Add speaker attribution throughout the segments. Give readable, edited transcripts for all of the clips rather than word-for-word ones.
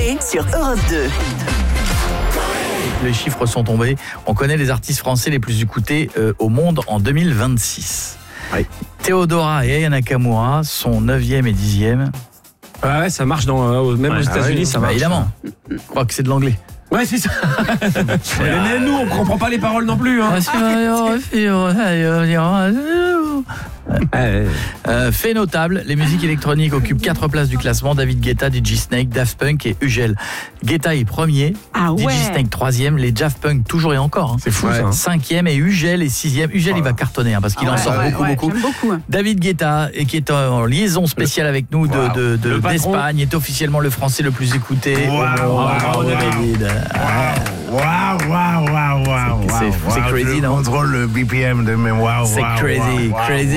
Speaker 1: Coé sur Europe 2.
Speaker 2: Les chiffres sont tombés. On connaît les artistes français les plus écoutés au monde en 2026.
Speaker 3: Oui.
Speaker 2: Theodora et Aya Nakamura sont 9e et 10e.
Speaker 3: Ouais, ça marche même aux États-Unis, ça marche.
Speaker 2: Évidemment. Je crois que c'est de l'anglais.
Speaker 3: Ouais, c'est ça. Mais nous, on comprend pas les paroles non plus. Hein.
Speaker 2: Fait notable, les musiques électroniques occupent 4 places du classement. David Guetta, DJ Snake, Daft Punk et Ugel. Guetta est premier, DJ Snake 3e, les Daft Punk toujours et encore.
Speaker 3: C'est fou ça.
Speaker 2: 5e et Ugel est 6e. Ugel il va cartonner parce qu'il en sort beaucoup.
Speaker 4: J'aime beaucoup.
Speaker 2: David Guetta, qui est en liaison spéciale avec nous d'Espagne, est officiellement le français le plus écouté. David. C'est crazy, non?
Speaker 5: Je contrôle le BPM de mes
Speaker 2: C'est crazy.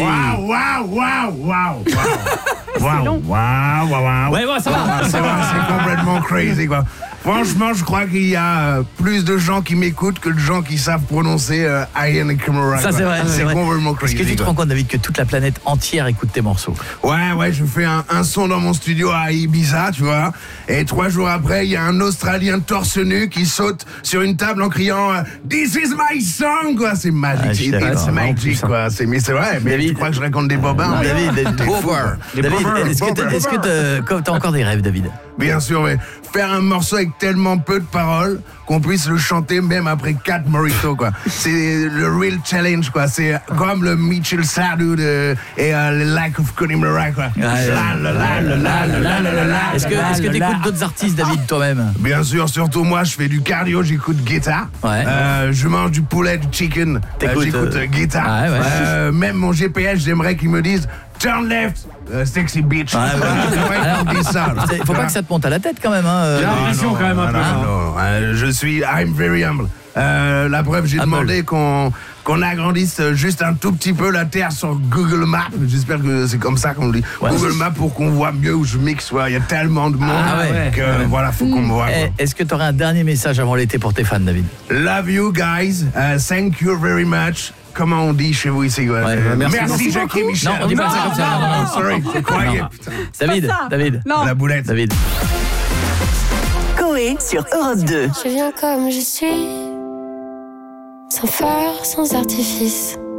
Speaker 2: Ouais, ça va.
Speaker 5: C'est complètement crazy, quoi. Franchement, je crois qu'il y a plus de gens qui m'écoutent que de gens qui savent prononcer Aya Nakamura.
Speaker 2: Ça, c'est vrai.
Speaker 5: C'est complètement crazy.
Speaker 2: Est-ce que tu te rends compte, David, que toute la planète entière écoute tes morceaux?
Speaker 5: Ouais, je fais un son dans mon studio à Ibiza, tu vois. Et 3 jours après, il y a un Australien torse nu qui saute sur une table en criant This is my song, quoi. C'est magique. C'est magique, quoi. Mais c'est vrai. Mais
Speaker 2: David,
Speaker 5: tu crois que je raconte des bobins?
Speaker 2: David, est-ce que t'as encore des rêves, David?
Speaker 5: Bien sûr, mais faire un morceau avec tellement peu de paroles qu'on puisse le chanter même après 4 mojitos, quoi. C'est le real challenge, quoi. C'est comme le Mitchell Sardou et le Like of Connemara, quoi.
Speaker 2: Est-ce que t'écoutes d'autres artistes, David, toi-même?
Speaker 5: Bien sûr, surtout moi, je fais du cardio, j'écoute Guetta. Je mange du poulet, du chicken, j'écoute Guetta. Même mon GPS, j'aimerais qu'ils me disent turn left, sexy bitch.
Speaker 2: Il faut pas que ça te monte à la tête quand même.
Speaker 3: J'ai l'impression quand même un peu.
Speaker 5: I'm very humble. La preuve, j'ai demandé qu'on agrandisse juste un tout petit peu la terre sur Google Maps. J'espère que c'est comme ça qu'on le dit. Google Maps pour qu'on voit mieux où je mixe. Il y a tellement de monde que voilà, faut qu'on me voit.
Speaker 2: Est-ce que tu aurais un dernier message avant l'été pour tes fans, David?
Speaker 5: Love you guys. Thank you very much. Comment on dit chez vous ici? Merci Jackie Michel.
Speaker 2: Non, on dit pas ça comme ça.
Speaker 5: Non, sorry, je croyais.
Speaker 2: David.
Speaker 4: Non.
Speaker 5: La boulette.
Speaker 2: David.
Speaker 1: Coé sur Europe 2.
Speaker 6: Je viens comme je suis, sans phare, sans artifice.